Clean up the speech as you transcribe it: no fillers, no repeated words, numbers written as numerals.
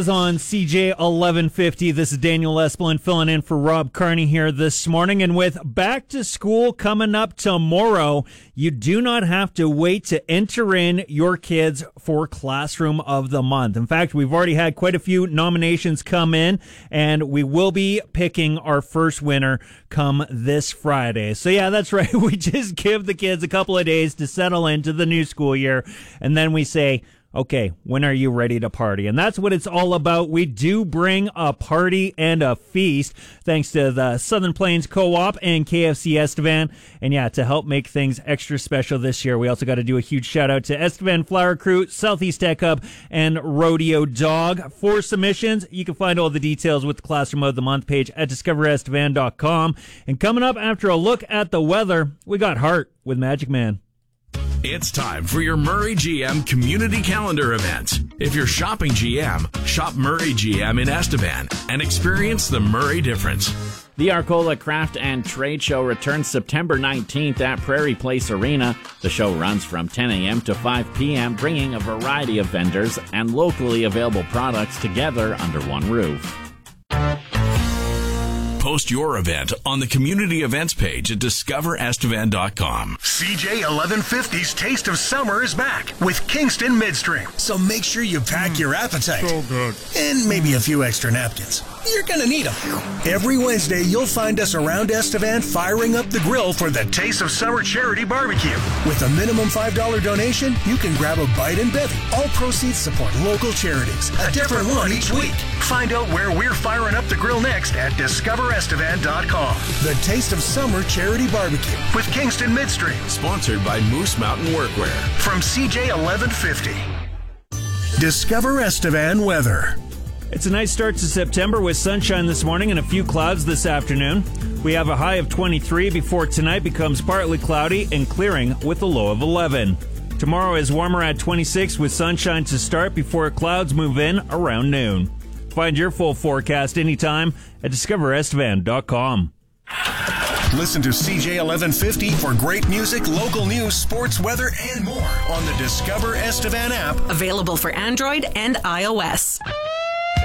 On CJ 1150, this is Daniel Esplin filling in for Rob Carney here this morning. And with back to school coming up tomorrow, you do not have to wait to enter in your kids for Classroom of the Month. In fact, we've already had quite a few nominations come in, and we will be picking our first winner come this Friday. So yeah, that's right. We just give the kids a couple of days to settle into the new school year, and then we say, okay, when are you ready to party? And that's what it's all about. We do bring a party and a feast thanks to the Southern Plains Co-op and KFC Estevan. And yeah, to help make things extra special this year, we also got to do a huge shout out to Estevan Flower Crew, Southeast Tech Hub, and Rodeo Dog. For submissions, you can find all the details with the Classroom of the Month page at discoverestevan.com. And coming up after a look at the weather, we got Heart with Magic Man. It's time for your Murray GM community calendar event. If you're shopping GM, shop Murray GM in Estevan and experience the Murray difference. The Arcola Craft and Trade Show returns September 19th at Prairie Place Arena. The show runs from 10 a.m. to 5 p.m., bringing a variety of vendors and locally available products together under one roof. Post your event on the community events page at discoverestevan.com. CJ 1150's Taste of Summer is back with Kingston Midstream. So make sure you pack your appetite. So good. And maybe a few extra napkins. You're going to need them. Every Wednesday, you'll find us around Estevan firing up the grill for the Taste of Summer Charity Barbecue. With a minimum $5 donation, you can grab a bite and bevy. All proceeds support local charities. A different one each week. Find out where we're firing up the grill next at discoverestevan.com. The Taste of Summer Charity Barbecue with Kingston Midstream. Sponsored by Moose Mountain Workwear. From CJ 1150. Discover Estevan weather. It's a nice start to September with sunshine this morning and a few clouds this afternoon. We have a high of 23 before tonight becomes partly cloudy and clearing with a low of 11. Tomorrow is warmer at 26 with sunshine to start before clouds move in around noon. Find your full forecast anytime at discoverestevan.com. Listen to CJ 1150 for great music, local news, sports, weather, and more on the Discover Estevan app. Available for Android and iOS.